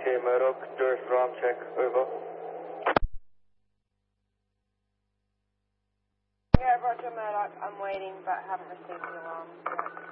Okay, Murdoch, Durst ROM check, over. Yeah, Roger Murdoch, I'm waiting but haven't received the alarm.